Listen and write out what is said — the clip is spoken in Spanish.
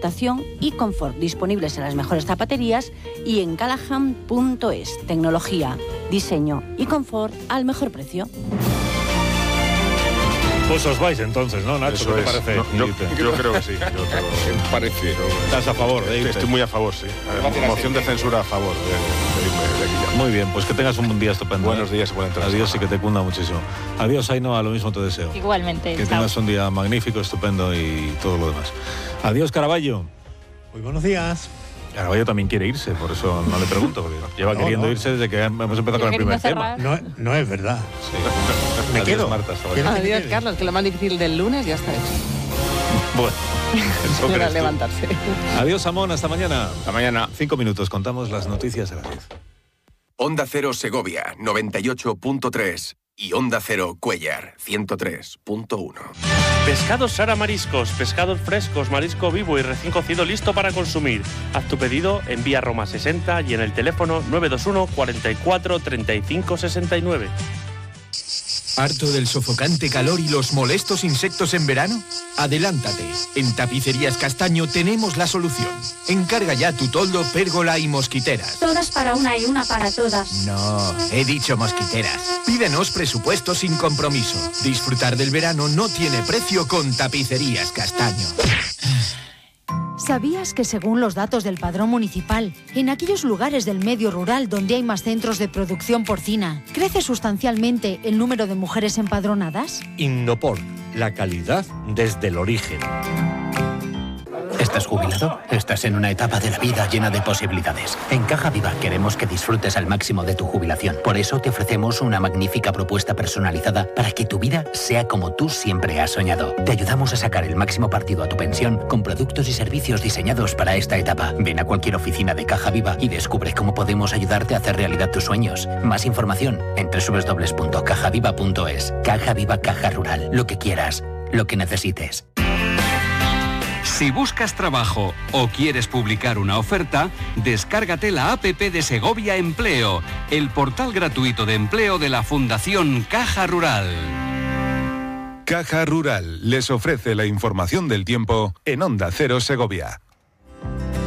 adaptación y confort, disponibles en las mejores zapaterías y en Callahan.es. Tecnología, diseño y confort al mejor precio. Pues os vais entonces, ¿no, Nacho? Eso ¿Qué te es. parece? Yo creo que sí. Me parece. ¿Estás a favor de irte? Estoy muy a favor, sí. Moción de censura a favor de irme de aquí ya. Muy bien, pues que tengas un buen día estupendo. Buenos días y buena entrada. Adiós y que te cunda muchísimo. Adiós, Ainhoa, lo mismo te deseo. Igualmente. Que tengas un día magnífico, estupendo y todo lo demás. Adiós, Caraballo. Muy buenos días. Caraballo también quiere irse, por eso no le pregunto, porque lleva queriendo irse desde que hemos empezado con el primer tema. No es verdad. Sí. Me Adiós, quedo. Marta, hasta luego. Adiós, Carlos, que lo más difícil del lunes ya está hecho. Bueno, eso Era crees tú. levantarse. Adiós, Amón, hasta mañana. Hasta mañana. 5 minutos, contamos las noticias de las 10. Onda Cero Segovia, 98.3 y Onda Cero Cuéllar, 103.1. Pescados Sara Mariscos, pescados frescos, marisco vivo y recién cocido listo para consumir. Haz tu pedido en vía Roma 60 y en el teléfono 921 44 35 69. ¿Harto del sofocante calor y los molestos insectos en verano? Adelántate. En Tapicerías Castaño tenemos la solución. Encarga ya tu toldo, pérgola y mosquiteras. Todas para una y una para todas. No, he dicho mosquiteras. Pídenos presupuesto sin compromiso. Disfrutar del verano no tiene precio con Tapicerías Castaño. ¿Sabías que según los datos del Padrón Municipal, en aquellos lugares del medio rural donde hay más centros de producción porcina, crece sustancialmente el número de mujeres empadronadas? Innopor, la calidad desde el origen. ¿Estás jubilado? Estás en una etapa de la vida llena de posibilidades. En Caja Viva queremos que disfrutes al máximo de tu jubilación. Por eso te ofrecemos una magnífica propuesta personalizada para que tu vida sea como tú siempre has soñado. Te ayudamos a sacar el máximo partido a tu pensión con productos y servicios diseñados para esta etapa. Ven a cualquier oficina de Caja Viva y descubre cómo podemos ayudarte a hacer realidad tus sueños. Más información en www.cajaviva.es. Caja Viva, Caja Rural. Lo que quieras, lo que necesites. Si buscas trabajo o quieres publicar una oferta, descárgate la APP de Segovia Empleo, el portal gratuito de empleo de la Fundación Caja Rural. Caja Rural les ofrece la información del tiempo en Onda Cero Segovia.